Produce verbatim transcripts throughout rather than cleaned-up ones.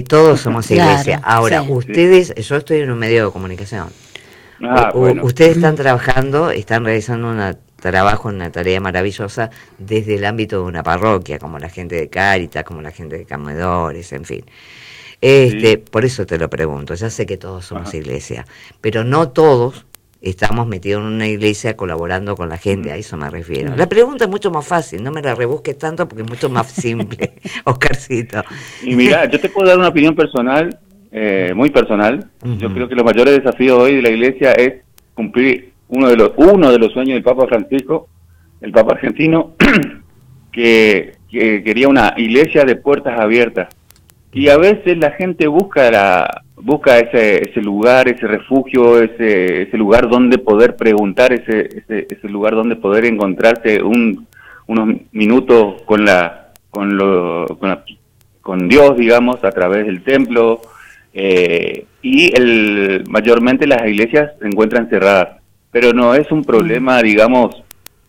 todos somos iglesia. Claro, Ahora, sí. ustedes, yo estoy en un medio de comunicación. Ah, U- bueno. Ustedes están trabajando, están realizando un trabajo, una tarea maravillosa desde el ámbito de una parroquia, como la gente de Cáritas, como la gente de Comedores, en fin. Este, Sí. por eso te lo pregunto, ya sé que todos somos Ajá. iglesia, pero no todos estamos metidos en una iglesia colaborando con la gente, Mm. a eso me refiero. Mm. La pregunta es mucho más fácil, no me la rebusques tanto porque es mucho más simple, Oscarcito. Y mira, yo te puedo dar una opinión personal, eh, muy personal. Ujú. Yo creo que los mayores desafíos hoy de la Iglesia es cumplir uno de los uno de los sueños del Papa Francisco, el Papa argentino, que, que quería una iglesia de puertas abiertas. Y a veces la gente busca la, busca ese, ese lugar, ese refugio, ese, ese lugar donde poder preguntar, ese, ese, ese lugar donde poder encontrarse un, unos minutos con la, con lo, con la, con Dios, digamos, a través del templo, eh, y el, mayormente las iglesias se encuentran cerradas, pero no es un problema, digamos,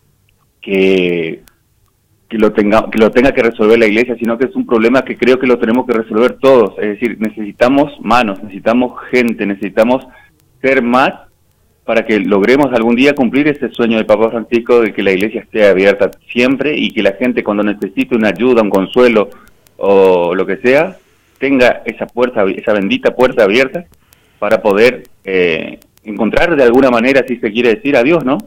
que que lo tenga que lo tenga que resolver la iglesia, sino que es un problema que creo que lo tenemos que resolver todos. Es decir, necesitamos manos, necesitamos gente, necesitamos ser más para que logremos algún día cumplir ese sueño del Papa Francisco de que la iglesia esté abierta siempre y que la gente cuando necesite una ayuda, un consuelo o lo que sea, tenga esa puerta, esa bendita puerta abierta para poder eh, encontrar de alguna manera, si se quiere decir, a Dios, ¿no?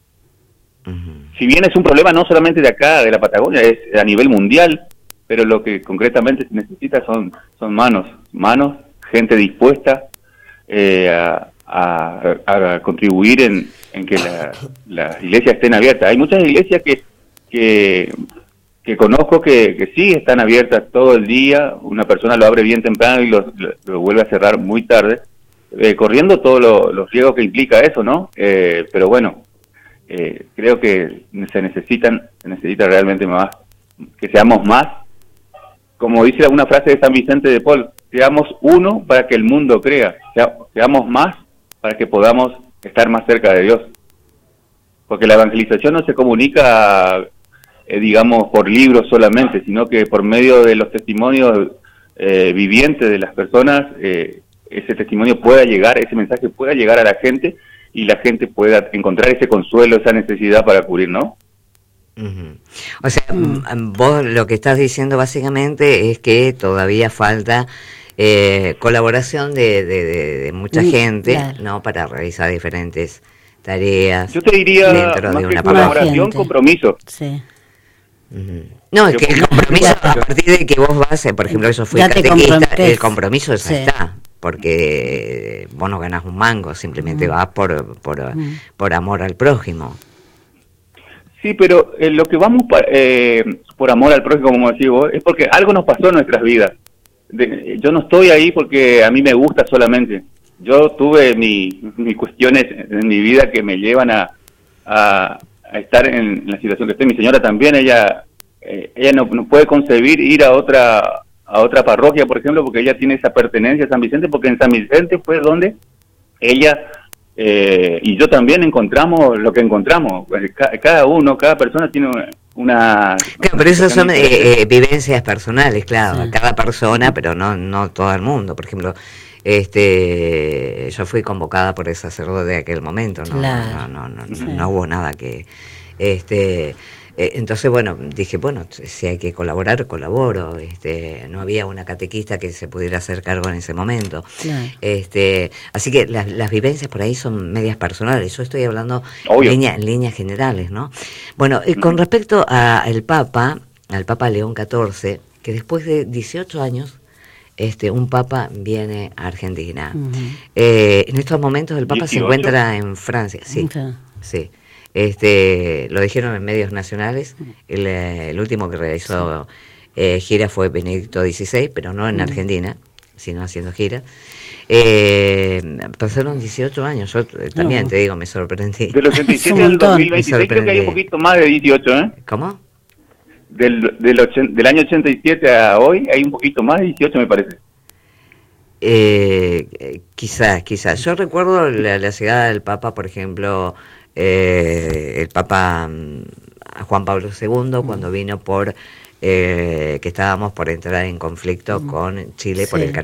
Si bien es un problema no solamente de acá, de la Patagonia, es a nivel mundial, pero lo que concretamente se necesita son, son manos, manos, gente dispuesta eh, a, a, a contribuir en, en que la, las iglesias estén abiertas. Hay muchas iglesias que, que, que conozco que, que sí están abiertas todo el día, una persona lo abre bien temprano y lo, lo, lo vuelve a cerrar muy tarde, eh, corriendo todos lo, los riesgos que implica eso, ¿no? Eh, pero bueno, Eh, creo que se necesitan, se necesita realmente más, que seamos más, como dice una frase de San Vicente de Paul, seamos uno para que el mundo crea, sea, seamos más para que podamos estar más cerca de Dios, porque la evangelización no se comunica, eh, digamos, por libros solamente, sino que por medio de los testimonios eh, vivientes de las personas, eh, ese testimonio pueda llegar, ese mensaje pueda llegar a la gente, y la gente pueda encontrar ese consuelo, esa necesidad para cubrir, ¿no? Uh-huh. O sea, mm. vos lo que estás diciendo básicamente es que todavía falta eh, colaboración de, de, de, de mucha mm, gente, claro, ¿no? Para realizar diferentes tareas. Yo te diría, dentro más de que una colaboración, compromiso. Sí. Uh-huh. No, es que el compromiso, a partir de que vos vas, por ejemplo, yo fui ya catequista, el compromiso ya sí. está. Porque vos no ganás un mango, simplemente mm. vas por por, mm. por amor al prójimo. Sí, pero eh, lo que vamos pa, eh, por amor al prójimo, como decís vos, es porque algo nos pasó en nuestras vidas. De, yo no estoy ahí porque a mí me gusta solamente. Yo tuve mis mi cuestiones en mi vida que me llevan a, a, a estar en, en la situación que estoy. Mi señora también, ella eh, ella no, no puede concebir ir a otra a otra parroquia, por ejemplo, porque ella tiene esa pertenencia a San Vicente, porque en San Vicente fue donde ella eh, y yo también encontramos lo que encontramos. Cada uno, cada persona tiene una... Claro, pero eso son eh, eh, vivencias personales, claro, sí. Cada persona, pero no no todo el mundo. Por ejemplo, este yo fui convocada por el sacerdote de aquel momento, no, claro. no, no, no, no, sí. no hubo nada que... este Eh, entonces, bueno, dije, bueno, si hay que colaborar, colaboro. Este, no había una catequista que se pudiera hacer cargo en ese momento. Claro. Este, así que las, las vivencias por ahí son medias personales. Yo estoy hablando en, línea, en líneas generales, ¿no? Bueno, eh, con respecto al Papa, al Papa León catorce, que después de dieciocho años, este, un Papa viene a Argentina. Uh-huh. Eh, en estos momentos el Papa dieciocho se encuentra en Francia, sí, okay. sí. Este, lo dijeron en medios nacionales. El, el último que realizó eh, gira fue Benedicto dieciséis, pero no en Argentina, sino haciendo gira. Eh, pasaron dieciocho años, yo también no. te digo, me sorprendí. Del ochenta y siete al dos mil veintiséis creo que hay un poquito más de dieciocho, ¿eh? ¿Cómo? Del, del, ochen, del año ochenta y siete a hoy hay un poquito más de dieciocho, me parece. Eh, quizás, quizás. Yo recuerdo la, la llegada del Papa, por ejemplo... Eh, el Papa Juan Pablo segundo, mm. cuando vino por eh, que estábamos por entrar en conflicto mm. con Chile sí. por el